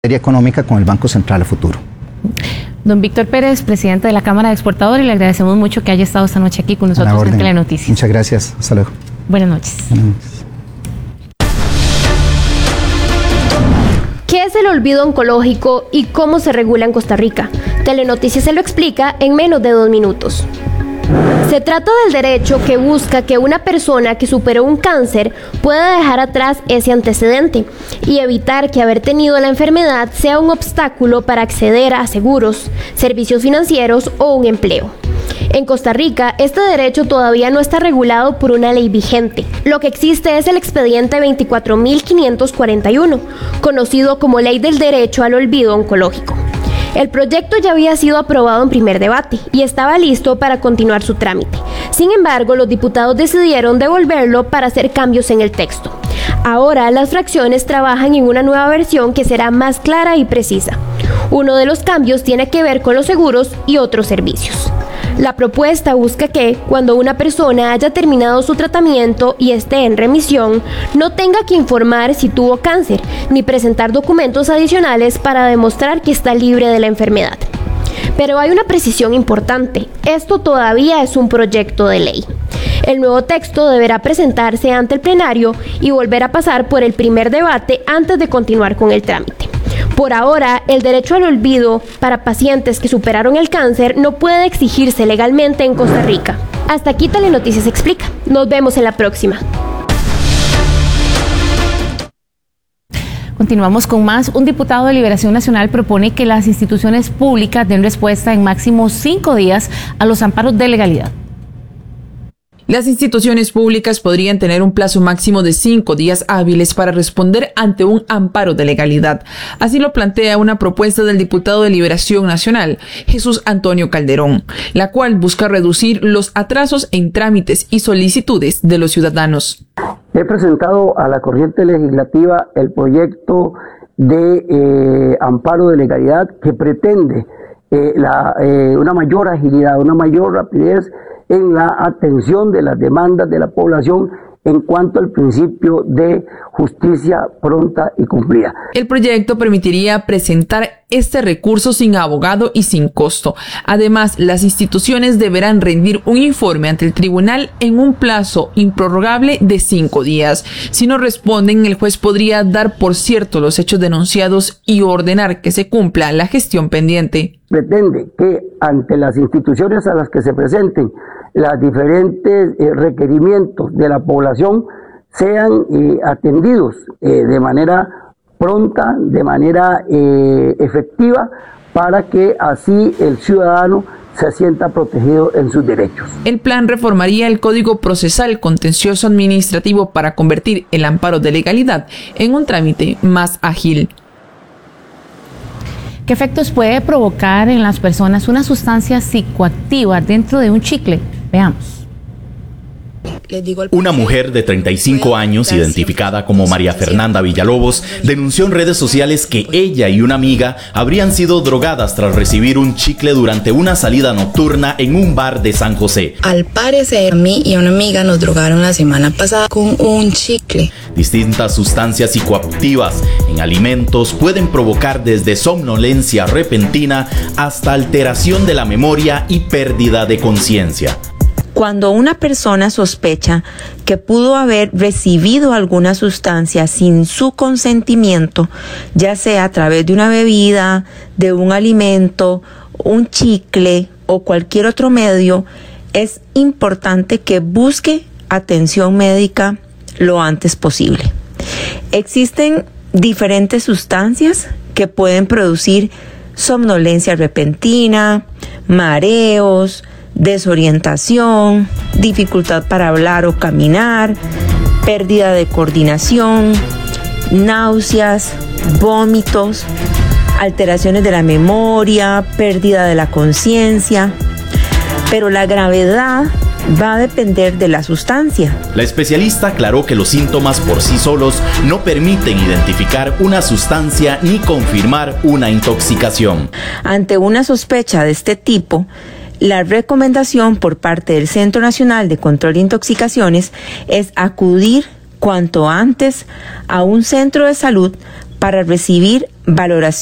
económica con el Banco Central a futuro. Don Víctor Pérez, presidente de la Cámara de Exportadores, le agradecemos mucho que haya estado esta noche aquí con nosotros en Telenoticias. Muchas gracias. Hasta luego. Buenas noches. Buenas noches. ¿Qué es el olvido oncológico y cómo se regula en Costa Rica? Telenoticias se lo explica en menos de 2 minutos. Se trata del derecho que busca que una persona que superó un cáncer pueda dejar atrás ese antecedente y evitar que haber tenido la enfermedad sea un obstáculo para acceder a seguros, servicios financieros o un empleo. En Costa Rica, este derecho todavía no está regulado por una ley vigente. Lo que existe es el expediente 24.541, conocido como Ley del Derecho al Olvido Oncológico. El proyecto ya había sido aprobado en primer debate y estaba listo para continuar su trámite. Sin embargo, los diputados decidieron devolverlo para hacer cambios en el texto. Ahora, las fracciones trabajan en una nueva versión que será más clara y precisa. Uno de los cambios tiene que ver con los seguros y otros servicios. La propuesta busca que, cuando una persona haya terminado su tratamiento y esté en remisión, no tenga que informar si tuvo cáncer, ni presentar documentos adicionales para demostrar que está libre de la enfermedad. Pero hay una precisión importante: esto todavía es un proyecto de ley. El nuevo texto deberá presentarse ante el plenario y volver a pasar por el primer debate antes de continuar con el trámite. Por ahora, el derecho al olvido para pacientes que superaron el cáncer no puede exigirse legalmente en Costa Rica. Hasta aquí Telenoticias Explica. Nos vemos en la próxima. Continuamos con más. Un diputado de Liberación Nacional propone que las instituciones públicas den respuesta en máximo 5 días a los amparos de legalidad. Las instituciones públicas podrían tener un plazo máximo de 5 días hábiles para responder ante un amparo de legalidad. Así lo plantea una propuesta del diputado de Liberación Nacional, Jesús Antonio Calderón, la cual busca reducir los atrasos en trámites y solicitudes de los ciudadanos. He presentado a la corriente legislativa el proyecto de amparo de legalidad que pretende una mayor agilidad, una mayor rapidez en la atención de las demandas de la población en cuanto al principio de justicia pronta y cumplida. El proyecto permitiría presentar este recurso sin abogado y sin costo. Además, las instituciones deberán rendir un informe ante el tribunal en un plazo improrrogable de 5 días. Si no responden, el juez podría dar por cierto los hechos denunciados y ordenar que se cumpla la gestión pendiente. Pretende que ante las instituciones a las que se presenten los diferentes requerimientos de la población sean atendidos de manera pronta, de manera efectiva, para que así el ciudadano se sienta protegido en sus derechos. El plan reformaría el Código Procesal Contencioso Administrativo para convertir el amparo de legalidad en un trámite más ágil. ¿Qué efectos puede provocar en las personas una sustancia psicoactiva dentro de un chicle? Veamos. Una mujer de 35 años, identificada como María Fernanda Villalobos, denunció en redes sociales que ella y una amiga habrían sido drogadas tras recibir un chicle durante una salida nocturna en un bar de San José. Al parecer, a mí y a una amiga nos drogaron la semana pasada con un chicle. Distintas sustancias psicoactivas en alimentos pueden provocar desde somnolencia repentina hasta alteración de la memoria y pérdida de conciencia. Cuando una persona sospecha que pudo haber recibido alguna sustancia sin su consentimiento, ya sea a través de una bebida, de un alimento, un chicle o cualquier otro medio, es importante que busque atención médica lo antes posible. Existen diferentes sustancias que pueden producir somnolencia repentina, mareos, desorientación, dificultad para hablar o caminar, pérdida de coordinación, náuseas, vómitos, alteraciones de la memoria, pérdida de la conciencia. Pero la gravedad va a depender de la sustancia. La especialista aclaró que los síntomas por sí solos no permiten identificar una sustancia ni confirmar una intoxicación. Ante una sospecha de este tipo, la recomendación por parte del Centro Nacional de Control de Intoxicaciones es acudir cuanto antes a un centro de salud para recibir valoración